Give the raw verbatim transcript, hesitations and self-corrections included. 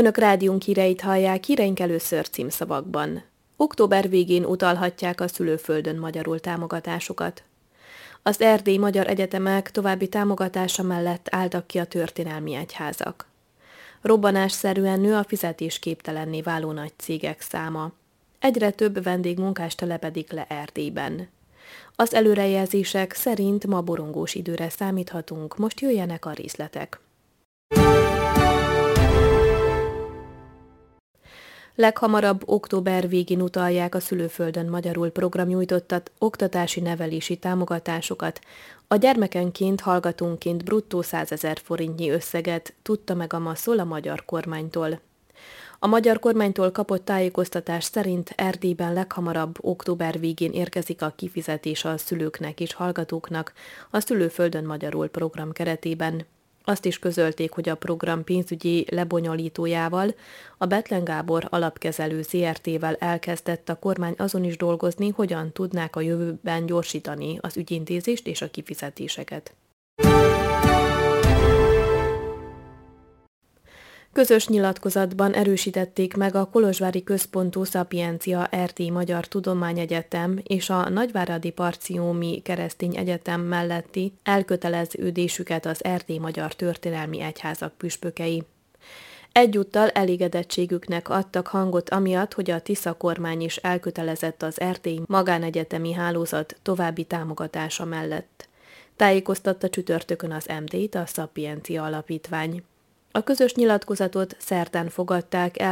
Önök rádiónk híreit hallják, híreink először címszavakban. Október végén utalhatják a szülőföldön magyarul támogatásokat. Az erdélyi magyar egyetemek további támogatása mellett álltak ki a történelmi egyházak. Robbanásszerűen nő a fizetésképtelenné váló nagy cégek száma. Egyre több vendégmunkás telepedik le Erdélyben. Az előrejelzések szerint ma borongós időre számíthatunk, most jöjjenek a részletek. Leghamarabb október végén utalják a szülőföldön magyarul programnyújtottat oktatási nevelési támogatásokat. A gyermekenként, hallgatónként bruttó százezer forintnyi összeget tudta meg a MASZOL a magyar kormánytól. A magyar kormánytól kapott tájékoztatás szerint Erdélyben leghamarabb október végén érkezik a kifizetés a szülőknek és hallgatóknak a szülőföldön magyarul program keretében. Azt is közölték, hogy a program pénzügyi lebonyolítójával, a Bethlen Gábor Alapkezelő zé er té-vel elkezdett a kormány azon is dolgozni, hogyan tudnák a jövőben gyorsítani az ügyintézést és a kifizetéseket. Közös nyilatkozatban erősítették meg a kolozsvári központú Szapiencia Erdélyi Magyar Tudományegyetem és a Nagyváradi Parciómi Keresztény Egyetem melletti elköteleződésüket az erdélyi magyar történelmi egyházak püspökei. Egyúttal elégedettségüknek adtak hangot amiatt, hogy a Tisza kormány is elkötelezett az erdélyi magánegyetemi hálózat további támogatása mellett. Tájékoztatta csütörtökön az em dét a Szapiencia Alapítvány. A közös nyilatkozatot szerdán fogadták el